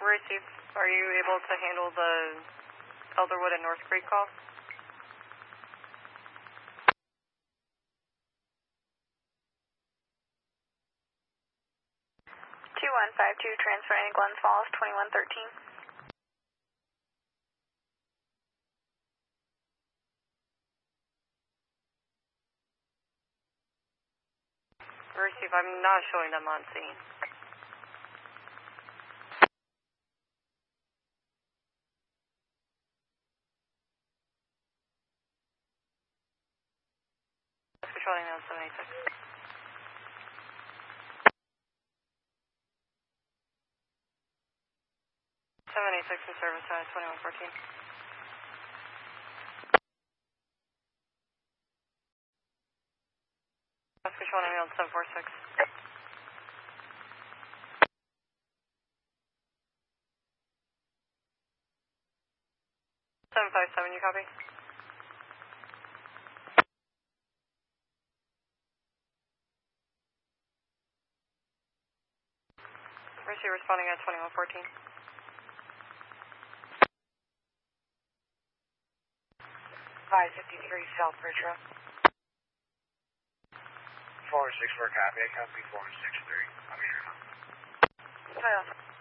Received. Are you able to handle the Elderwood and North Creek call? 2152, transferring to Glens Falls, 2113. Receive. I'm not showing them on scene. Controlling on 786. In service, 2114. That's controlling on 746. 757, you copy? Receive responding at 2114. 553 Southbridge Road. 464 copy. I copy 463. I'm here now.